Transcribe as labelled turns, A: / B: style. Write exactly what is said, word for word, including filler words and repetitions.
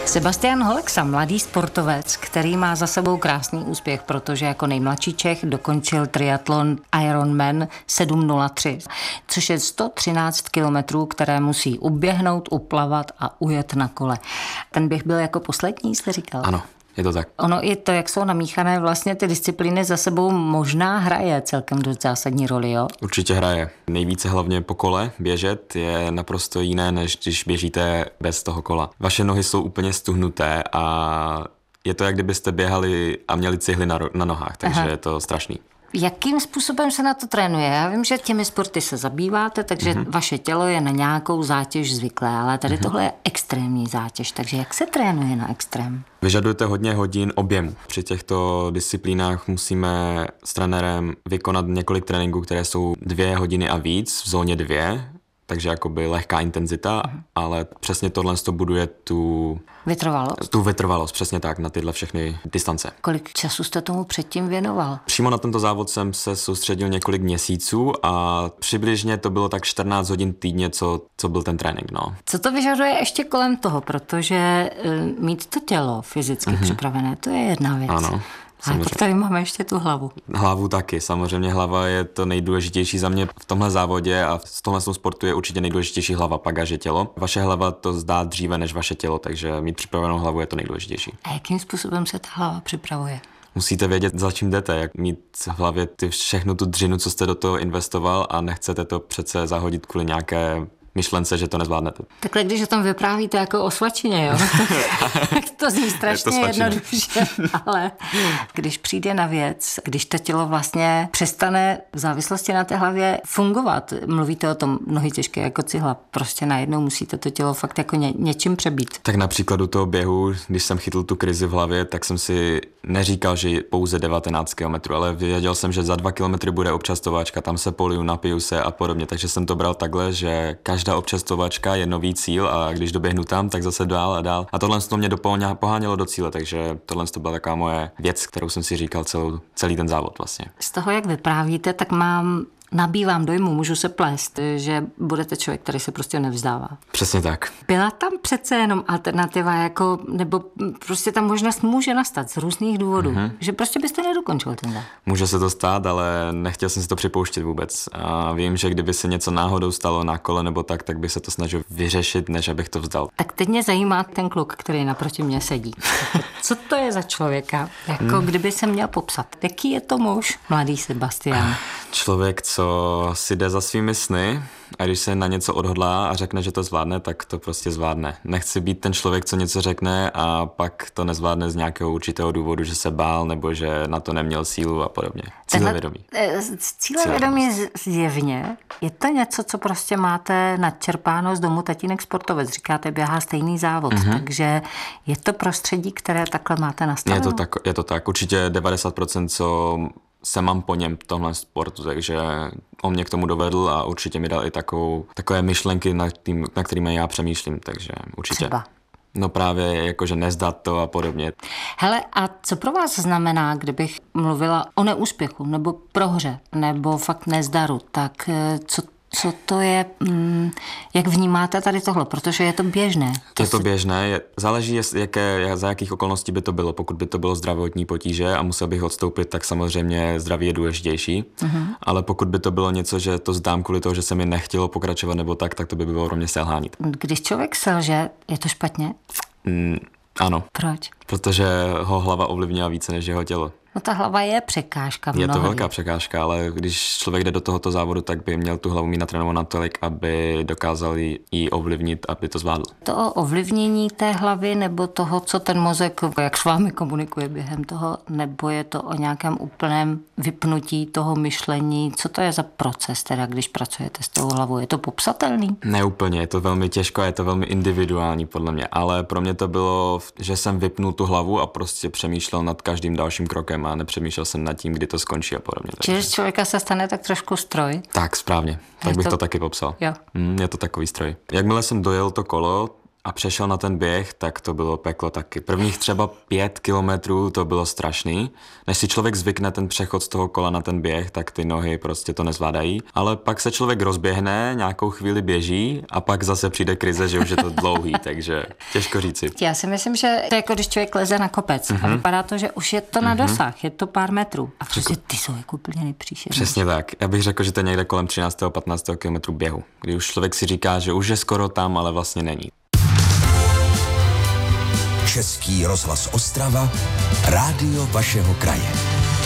A: Sebastian Holeksa, mladý sportovec, který má za sebou krásný úspěch, protože jako nejmladší Čech dokončil triatlon Ironman sedm nula tři, což je sto třináct kilometrů, které musí uběhnout, uplavat a ujet na kole. Ten běh byl jako poslední, jste říkal?
B: Ano. Je to tak.
A: Ono i to, jak jsou namíchané vlastně ty disciplíny za sebou, možná hraje celkem dost zásadní roli, jo?
B: Určitě hraje. Nejvíce hlavně po kole běžet je naprosto jiné, než když běžíte bez toho kola. Vaše nohy jsou úplně stuhnuté a je to, jak kdybyste běhali a měli cihly na, na nohách, takže Aha. je to strašný.
A: Jakým způsobem se na to trénuje? Já vím, že těmi sporty se zabýváte, takže mm-hmm. vaše tělo je na nějakou zátěž zvyklé, ale tady mm-hmm. tohle je extrémní zátěž, takže jak se trénuje na extrém?
B: Vyžadujete hodně hodin objemu. Při těchto disciplínách musíme s trenérem vykonat několik tréninků, které jsou dvě hodiny a víc v zóně dvě, takže jakoby lehká intenzita, mm-hmm. ale přesně tohle to buduje tu
A: vytrvalost.
B: Tu vytrvalost, přesně tak, na tyhle všechny distance.
A: Kolik času jste tomu předtím věnoval?
B: Přímo na tento závod jsem se soustředil několik měsíců a přibližně to bylo tak čtrnáct hodin týdně, co, co byl ten trénink. No.
A: Co to vyžaduje ještě kolem toho, protože uh, mít to tělo fyzicky mm-hmm. připravené, to je jedna věc.
B: Ano.
A: A pak tady máme ještě tu hlavu.
B: Hlavu taky, samozřejmě hlava je to nejdůležitější za mě v tomhle závodě a v tomhle sportu je určitě nejdůležitější hlava, pak až je tělo. Vaše hlava to zdá dříve než vaše tělo, takže mít připravenou hlavu je to nejdůležitější.
A: A jakým způsobem se ta hlava připravuje?
B: Musíte vědět, za čím jdete, jak mít v hlavě ty všechnu tu dřinu, co jste do toho investoval a nechcete to přece zahodit kvůli nějaké myšlence, že to nezvládnete.
A: Takhle, když o tom vyprávíte jako o svačině, jo? Tak to zní strašně jednoduše, ale když přijde na věc, když to tělo vlastně přestane v závislosti na té hlavě fungovat, mluvíte o tom nohy těžké jako cihla, prostě najednou musíte to tělo fakt jako ně, něčím přebít.
B: Tak na příkladu toho běhu, když jsem chytl tu krizi v hlavě, tak jsem si neříkal, že pouze devatenáct kilometrů, ale věděl jsem, že za dva kilometry bude občastovačka, tam se poliju, napiju se a podobně, takže jsem to bral takhle, že každá občastovačka je nový cíl a když doběhnu tam, tak zase dál a dál. A tohle to mě pohánělo do cíle, takže tohle to byla taková moje věc, kterou jsem si říkal celou, celý ten závod vlastně.
A: Z toho, jak vyprávíte, tak mám nabývám dojmu, můžu se plést, že budete člověk, který se prostě nevzdává.
B: Přesně tak.
A: Byla tam přece jenom alternativa, jako, nebo prostě ta možnost může nastat z různých důvodů, mm-hmm. že prostě byste nedokončil ten závod.
B: Může se to stát, ale nechtěl jsem si to připouštět vůbec. A vím, že kdyby se něco náhodou stalo na kole nebo tak, tak bych se to snažil vyřešit, než abych to vzdal.
A: Tak teď mě zajímá ten kluk, který naproti mě sedí. Co to je za člověka? Jako mm. kdyby se měl popsat. Jaký je to muž, mladý Sebastian?
B: Člověk, co si jde za svými sny a když se na něco odhodlá a řekne, že to zvládne, tak to prostě zvládne. Nechci být ten člověk, co něco řekne a pak to nezvládne z nějakého určitého důvodu, že se bál nebo že na to neměl sílu a podobně. Cílevědomí.
A: Cílevědomí zjevně. Je to něco, co prostě máte nadčerpáno z domu tatínek sportovec. Říkáte, běhá stejný závod, mm-hmm. takže je to prostředí, které takhle máte nastaveno?
B: Je to tak, je to tak. Určitě devadesát procent, co se mám po něm v tomhle sportu, takže on mě k tomu dovedl a určitě mi dal i takovou, takové myšlenky, na, tým, na kterými já přemýšlím, takže určitě.
A: Třeba.
B: No právě jakože nezdat to a podobně.
A: Hele, a co pro vás znamená, kdybych mluvila o neúspěchu, nebo prohře, nebo fakt nezdaru, tak co Co to je, jak vnímáte tady tohle, protože je to běžné?
B: To je to běžné, je, záleží, jaké, za jakých okolností by to bylo. Pokud by to bylo zdravotní potíže a musel bych odstoupit, tak samozřejmě zdraví je důležitější. Uh-huh. Ale pokud by to bylo něco, že to zdám kvůli toho, že se mi nechtělo pokračovat nebo tak, tak to by bylo pro mě selhání.
A: Když člověk selže, je to špatně?
B: Mm, ano.
A: Proč?
B: Protože ho hlava ovlivnila více než jeho tělo.
A: No ta hlava je překážka.
B: Je to velká překážka, ale když člověk jde do tohoto závodu, tak by měl tu hlavu mít natrénovanou natolik, aby dokázal ji ovlivnit, aby to zvládl.
A: To o ovlivnění té hlavy nebo toho, co ten mozek, jak s vámi komunikuje během toho, nebo je to o nějakém úplném vypnutí toho myšlení? Co to je za proces, teda, když pracujete s tou hlavou? Je to popsatelný?
B: Ne úplně, je to velmi těžko a je to velmi individuální podle mě, ale pro mě to bylo, že jsem vypnul tu hlavu a prostě přemýšlel nad každým dalším krokem a nepřemýšlel jsem nad tím, kdy to skončí a podobně.
A: Čiže z člověka se stane tak trošku stroj?
B: Tak, správně. Tak
A: je
B: bych
A: to...
B: to taky popsal.
A: Jo.
B: Mm, je to takový stroj. Jakmile jsem dojel to kolo a přešel na ten běh, tak to bylo peklo taky. Prvních třeba pět kilometrů to bylo strašný. Než si člověk zvykne ten přechod z toho kola na ten běh, tak ty nohy prostě to nezvládají. Ale pak se člověk rozběhne, nějakou chvíli běží a pak zase přijde krize, že už je to dlouhý, takže těžko říci.
A: Já si myslím, že to je jako když člověk leze na kopec mm-hmm. a vypadá to, že už je to na mm-hmm. dosah, je to pár metrů. A prostě ty jsou jako úplně nepříšerný.
B: Přesně tak. Já bych řekl, že to je někde kolem třináct patnáct kilometrů běhu, kdy už člověk si říká, že už je skoro tam, ale vlastně není.
C: Český rozhlas Ostrava, rádio vašeho kraje.